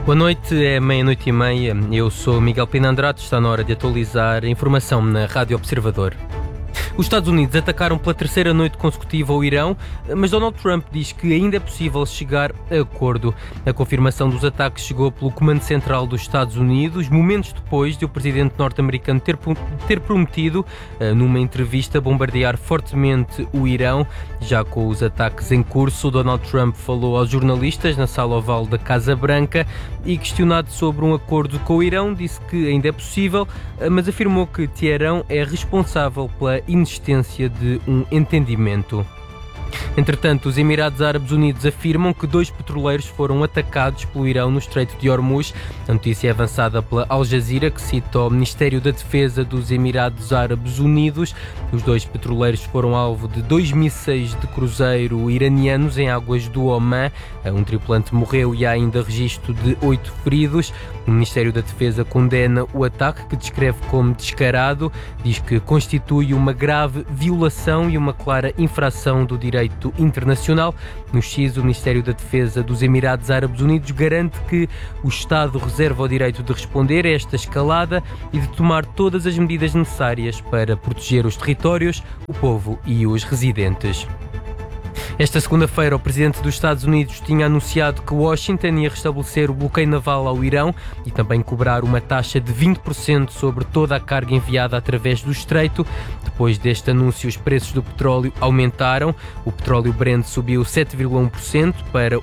Boa noite, é 00:30. Eu sou Miguel Pina Andrade. Está na hora de atualizar a informação na Rádio Observador. Os Estados Unidos atacaram pela terceira noite consecutiva o Irão, mas Donald Trump diz que ainda é possível chegar a acordo. A confirmação dos ataques chegou pelo Comando Central dos Estados Unidos, momentos depois de o presidente norte-americano ter prometido, numa entrevista, bombardear fortemente o Irão. Já com os ataques em curso, Donald Trump falou aos jornalistas na sala oval da Casa Branca e, questionado sobre um acordo com o Irão, disse que ainda é possível, mas afirmou que Teherão é responsável pela inexistência de um entendimento. Entretanto, os Emirados Árabes Unidos afirmam que 2 petroleiros foram atacados pelo Irão no Estreito de Hormuz. A notícia é avançada pela Al Jazeera, que cita o Ministério da Defesa dos Emirados Árabes Unidos. Os 2 petroleiros foram alvo de 2 mísseis de cruzeiro iranianos em águas do Omã. Um tripulante morreu e há ainda registro de 8 feridos. O Ministério da Defesa condena o ataque, que descreve como descarado, diz que constitui uma grave violação e uma clara infração do direito internacional. No X, o Ministério da Defesa dos Emirados Árabes Unidos garante que o Estado reserva o direito de responder a esta escalada e de tomar todas as medidas necessárias para proteger os territórios, o povo e os residentes. Esta segunda-feira, o presidente dos Estados Unidos tinha anunciado que Washington ia restabelecer o bloqueio naval ao Irão e também cobrar uma taxa de 20% sobre toda a carga enviada através do Estreito. Depois deste anúncio, os preços do petróleo aumentaram. O petróleo Brent subiu 7,1% para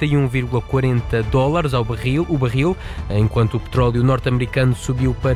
$81,40 o barril, enquanto o petróleo norte-americano subiu para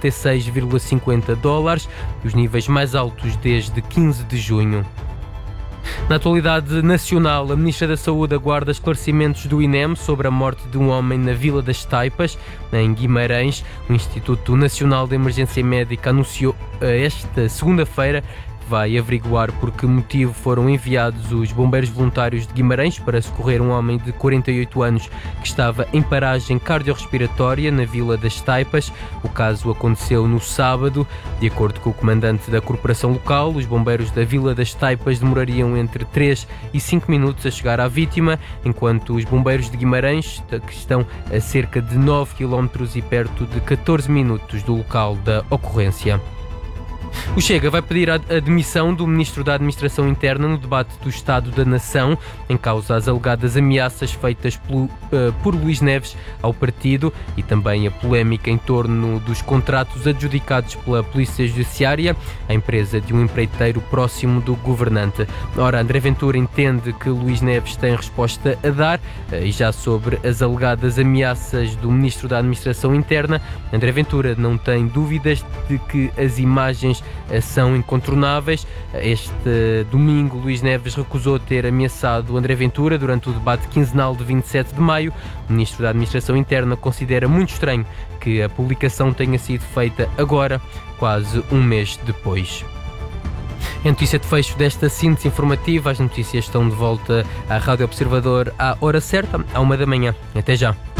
$76,50, os níveis mais altos desde 15 de junho. Na atualidade nacional, a Ministra da Saúde aguarda esclarecimentos do INEM sobre a morte de um homem na Vila das Taipas, em Guimarães. O Instituto Nacional de Emergência Médica anunciou esta segunda-feira que vai averiguar por que motivo foram enviados os bombeiros voluntários de Guimarães para socorrer um homem de 48 anos que estava em paragem cardiorrespiratória na Vila das Taipas. O caso aconteceu no sábado. De acordo com o comandante da corporação local, os bombeiros da Vila das Taipas demorariam entre 3 e 5 minutos a chegar à vítima, enquanto os bombeiros de Guimarães, que estão a cerca de 9 km e perto de 14 minutos do local da ocorrência. O Chega vai pedir a demissão do Ministro da Administração Interna no debate do Estado da Nação, em causa as alegadas ameaças feitas por Luís Neves ao partido e também a polémica em torno dos contratos adjudicados pela Polícia Judiciária, a empresa de um empreiteiro próximo do governante. Ora, André Ventura entende que Luís Neves tem resposta a dar, e já sobre as alegadas ameaças do Ministro da Administração Interna, André Ventura não tem dúvidas de que as imagens são incontornáveis. Este domingo, Luís Neves recusou ter ameaçado André Ventura durante o debate quinzenal de 27 de maio. O Ministro da Administração Interna considera muito estranho que a publicação tenha sido feita agora, quase um mês depois. A notícia de fecho desta síntese informativa. As notícias estão de volta à Rádio Observador à hora certa, à 1 da manhã. Até já.